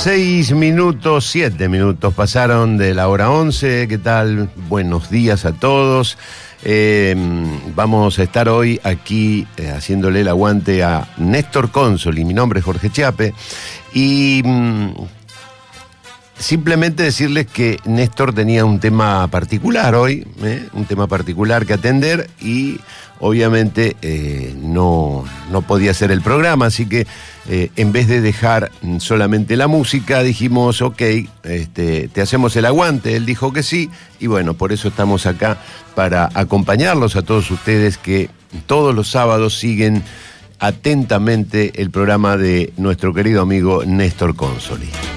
7 minutos pasaron de la hora 11. ¿Qué tal? Buenos días a todos. Vamos a estar hoy aquí haciéndole el aguante a Néstor Consoli. Mi nombre es Jorge Chiappe y simplemente decirles que Néstor tenía un tema particular hoy, un tema particular que atender y obviamente no podía hacer el programa, así que en vez de dejar solamente la música, dijimos, ok, te hacemos el aguante. Él dijo que sí, y bueno, por eso estamos acá, para acompañarlos a todos ustedes que todos los sábados siguen atentamente el programa de nuestro querido amigo Néstor Consoli.